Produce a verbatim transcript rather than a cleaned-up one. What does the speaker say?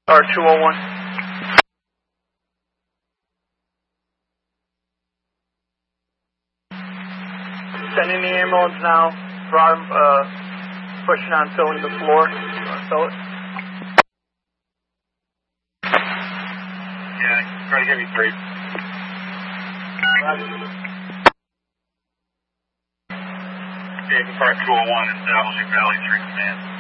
R two oh one. Sending the ambulance now. Brought him, uh, pushing on filling the floor. You want to fill it? Yeah, try to get me three. Jacob Park two oh one, establishing Valley three command.